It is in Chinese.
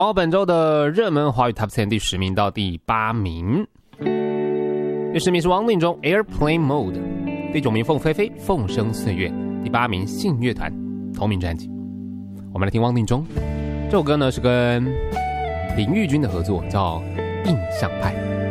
本周的热门华语 Top 10第10名到第8名。第10名是汪定中 Airplane Mode， 第9名凤飞飞凤声岁月，第8名信乐团同名专辑。我们来听汪定中，这首歌呢是跟林玉君的合作，叫印象派。